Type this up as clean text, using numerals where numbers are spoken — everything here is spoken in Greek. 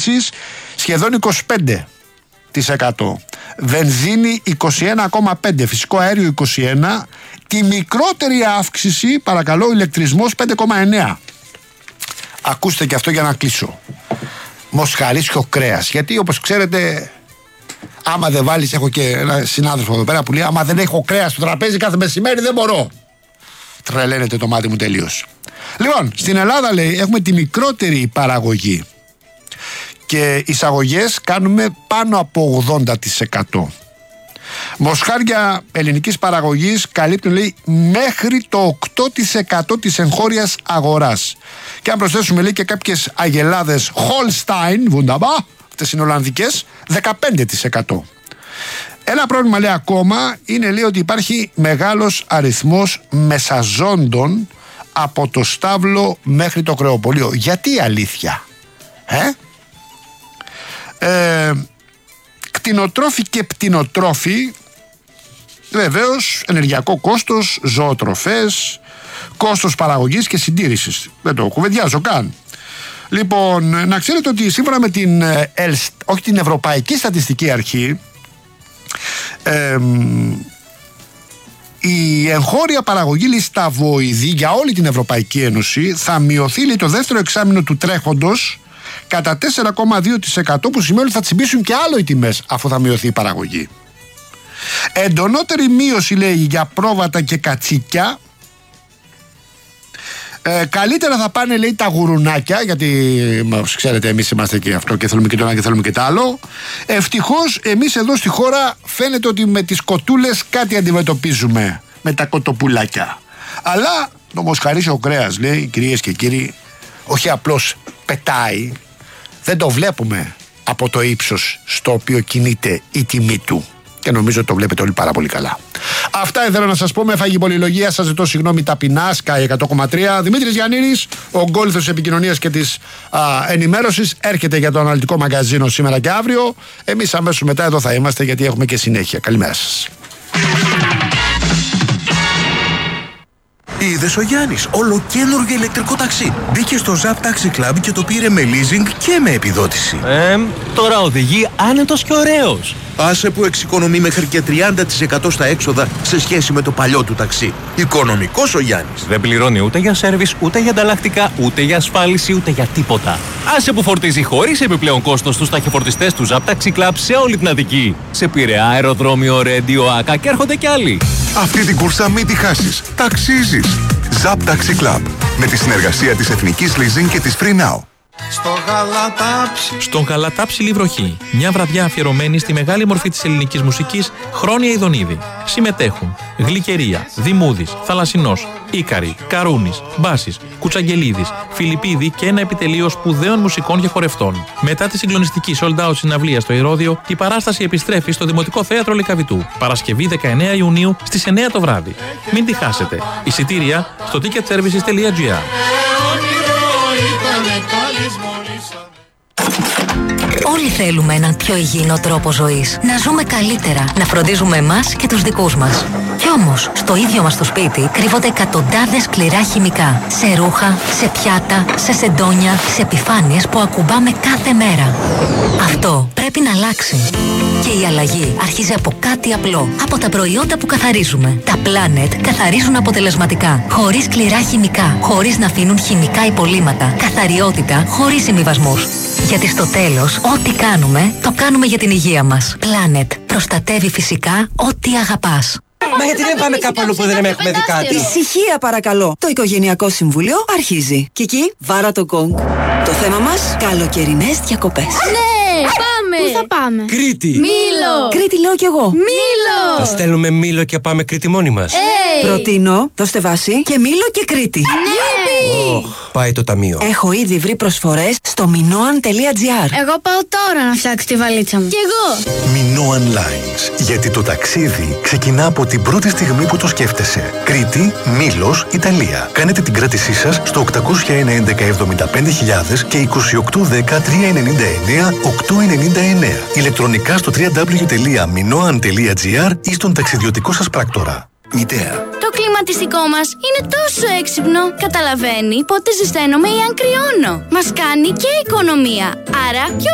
αύξησης σχεδόν 25%. Βενζίνη 21,5%, φυσικό αέριο 21%. Τη μικρότερη αύξηση, παρακαλώ, ηλεκτρισμός 5,9%. Ακούστε και αυτό για να κλείσω. Μοσχαρίσιο κρέας. Γιατί όπως ξέρετε, άμα δεν βάλεις, έχω και ένα συνάδελφο εδώ πέρα που λέει, άμα δεν έχω κρέας στο τραπέζι κάθε μεσημέρι δεν μπορώ. Τρελαίνεται το μάτι μου τελείως. Λοιπόν, στην Ελλάδα, λέει, έχουμε τη μικρότερη παραγωγή και εισαγωγές κάνουμε πάνω από 80%. Μοσχάρια ελληνικής παραγωγής καλύπτουν, λέει, μέχρι το 8% της εγχώριας αγοράς. Και αν προσθέσουμε, λέει, και κάποιες αγελάδες Holstein, wunderbar, αυτές είναι ολλανδικές, 15%. Ένα πρόβλημα, λέει, ακόμα είναι, λέει, ότι υπάρχει μεγάλος αριθμός μεσαζόντων από το στάβλο μέχρι το κρεοπωλείο. Γιατί αλήθεια? Κτηνοτρόφοι και πτηνοτρόφοι, βεβαίως ενεργειακό κόστος, ζωοτροφές, κόστος παραγωγής και συντήρησης. Δεν το κουβεντιάζω καν. Λοιπόν, να ξέρετε ότι σύμφωνα με την την Ευρωπαϊκή Στατιστική Αρχή, η εγχώρια παραγωγή, λέει, στα βοηδή για όλη την Ευρωπαϊκή Ένωση θα μειωθεί, λέει, το δεύτερο εξάμηνο του τρέχοντος κατά 4,2%, που σημαίνει ότι θα τσιμπήσουν και άλλο οι τιμές αφού θα μειωθεί η παραγωγή. Εντονότερη μείωση, λέει, για πρόβατα και κατσίκια. Καλύτερα θα πάνε, λέει, τα γουρουνάκια, γιατί ξέρετε, εμείς είμαστε και αυτό και θέλουμε και το ένα και θέλουμε και το άλλο. Ευτυχώς εμείς εδώ στη χώρα φαίνεται ότι με τις κοτούλες κάτι αντιμετωπίζουμε, με τα κοτοπουλάκια. Αλλά το μοσχαρίσιο κρέας, λέει, κυρίες και κύριοι, όχι απλώς πετάει, δεν το βλέπουμε από το ύψος στο οποίο κινείται η τιμή του. Και νομίζω ότι το βλέπετε όλοι πάρα πολύ καλά. Αυτά ήθελα να σας πω, με έφαγε η πολυλογία. Σας ζητώ συγγνώμη ταπεινά. Sky 100,3. Δημήτρης Γιαννήρης, ο γκόλιθος της επικοινωνίας και της ενημέρωσης, έρχεται για το αναλυτικό μαγκαζίνο σήμερα και αύριο. Εμείς αμέσως μετά εδώ θα είμαστε, γιατί έχουμε και συνέχεια. Καλημέρα σας. Είδες ο Γιάννης, ολοκαίνουργιο ηλεκτρικό ταξί. Μπήκε στο Zap Taxi Club και το πήρε με leasing και με επιδότηση. Τώρα οδηγεί άνετος και ωραίος. Άσε που εξοικονομεί μέχρι και 30% στα έξοδα σε σχέση με το παλιό του ταξί. Οικονομικός ο Γιάννης. Δεν πληρώνει ούτε για σέρβις, ούτε για ανταλλακτικά, ούτε για ασφάλιση, ούτε για τίποτα. Άσε που φορτίζει χωρίς επιπλέον κόστος τους ταχυφορτιστές του Zap Taxi Club σε όλη την Αττική. Σε Πειραιά, αεροδρόμιο, Ρέντιο, Άκα και έρχονται κι άλλοι. Αυτή την κούρσα μην τη χάσεις. Ταξίζεις. Zap Taxi Club. Με τη συνεργασία της Εθνικής Leasing και της Free Now. Στον Γαλατάψιλη βροχή. Μια βραδιά αφιερωμένη στη μεγάλη μορφή της ελληνικής μουσικής, Χρόνια Ιδονίδη. Συμμετέχουν Γλυκερία, Δημούδης, Θαλασσινός, Ίκαρη, Καρούνης, Μπάσης, Κουτσαγγελίδης, Φιλιππίδη και ένα επιτελείο σπουδαίων μουσικών και χορευτών. Μετά τη συγκλονιστική sold out συναυλία στο Ηρώδειο, η παράσταση επιστρέφει στο Δημοτικό Θέατρο Λυκαβητού. Παρασκευή 19 Ιουνίου στις 9 το βράδυ. Μην τη χάσετε. Εισιτήρια στο ticketservices.gr. Όλοι θέλουμε έναν πιο υγιεινό τρόπο ζωής. Να ζούμε καλύτερα, να φροντίζουμε εμάς και τους δικούς μας. Κι όμως, στο ίδιο μας το σπίτι κρύβονται εκατοντάδες σκληρά χημικά. Σε ρούχα, σε πιάτα, σε σεντόνια, σε επιφάνειες που ακουμπάμε κάθε μέρα. Αυτό πρέπει να αλλάξει. Και η αλλαγή αρχίζει από κάτι απλό. Από τα προϊόντα που καθαρίζουμε. Τα Planet καθαρίζουν αποτελεσματικά. Χωρίς σκληρά χημικά. Χωρίς να αφήνουν χημικά υπολείμματα. Καθαριότητα χωρίς συμβιβασμούς. Γιατί στο τέλος, ό,τι κάνουμε, το κάνουμε για την υγεία μας. Planet. Προστατεύει φυσικά ό,τι αγαπάς. Μα γιατί δεν πάμε κάπου αλλού που δεν έχουμε δει κάτι? Ησυχία παρακαλώ. Το Οικογενειακό Συμβούλιο αρχίζει. Κική, βάρα το γκονγκ. Το θέμα μας, καλοκαιρινές διακοπές. Ναι, πάμε! Πού θα πάμε? Κρήτη! Μήλο! Κρήτη λέω κι εγώ. Μήλο! Θα στέλνουμε Μήλο και πάμε Κρήτη μόνοι μας. Προτείνω, δώστε βάση και Μήλο και Κρήτη. Ναι! Πάει το ταμείο. Έχω ήδη βρει προσφορές στο minoan.gr. Εγώ πάω τώρα να φτιάξω τη βαλίτσα μου. Κι εγώ! Minoan Lines. Γιατί το ταξίδι ξεκινά από την πρώτη στιγμή που το σκέφτεσαι. Κρήτη, Μήλος, Ιταλία. Κάνετε την κράτησή σας στο 801-11-75.000 και 2810-399-899. Ηλεκτρονικά στο www.minoan.gr ή στον ταξιδιωτικό σας πράκτορα. Μητέα. Το κλιματιστικό μας είναι τόσο έξυπνο. Καταλαβαίνει πότε ζεσταίνομαι ή αν κρυώνω. Μας κάνει και οικονομία. Άρα